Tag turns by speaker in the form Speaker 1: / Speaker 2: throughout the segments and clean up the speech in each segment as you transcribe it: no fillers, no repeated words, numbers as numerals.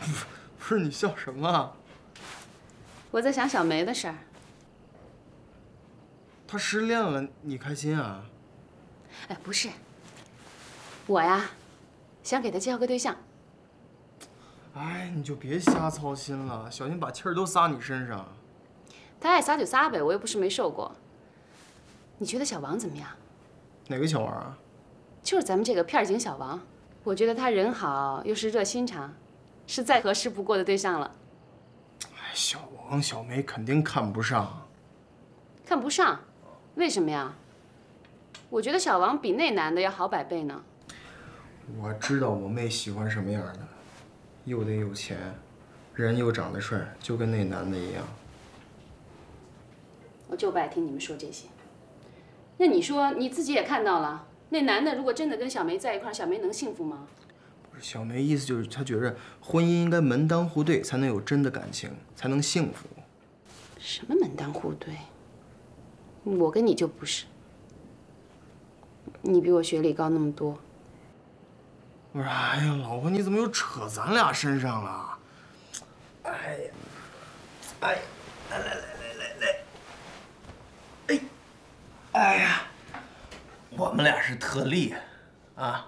Speaker 1: 不是你笑什么啊？
Speaker 2: 我在想小梅的事儿。
Speaker 1: 她失恋了，你开心啊？
Speaker 2: 哎，不是，我呀，想给她介绍个对象。
Speaker 1: 哎，你就别瞎操心了，小心把气儿都撒你身上。
Speaker 2: 她爱撒就撒呗，我又不是没受过。你觉得小王怎么样？
Speaker 1: 哪个小王啊？
Speaker 2: 就是咱们这个片警小王，我觉得他人好，又是热心肠，是再合适不过的对象了。
Speaker 1: 哎，小王、小梅肯定看不上。
Speaker 2: 看不上？为什么呀？我觉得小王比那男的要好100倍呢。
Speaker 1: 我知道我妹喜欢什么样的，又得有钱，人又长得帅，就跟那男的一样。
Speaker 2: 我就不爱听你们说这些。那你说你自己也看到了，那男的如果真的跟小梅在一块儿，小梅能幸福吗？
Speaker 1: 不是，小梅意思就是她觉着婚姻应该门当户对，才能有真的感情，才能幸福。
Speaker 2: 什么门当户对？我跟你就不是。你比我学历高那么多。
Speaker 1: 不是，哎呀，老婆，你怎么又扯咱俩身上了？哎呀，哎，来，哎呀，我们俩是特例，啊。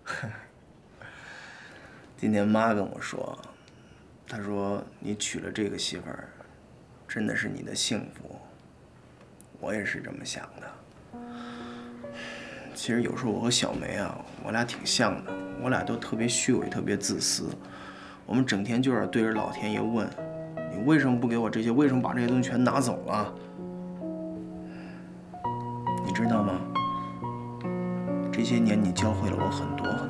Speaker 1: 今天妈跟我说，她说你娶了这个媳妇儿，真的是你的幸福。我也是这么想的。其实有时候我和小梅啊，我俩挺像的，我俩都特别虚伪，特别自私。我们整天就是对着老天爷问，你为什么不给我这些？为什么把这些东西全拿走了？你知道吗？这些年你教会了我很多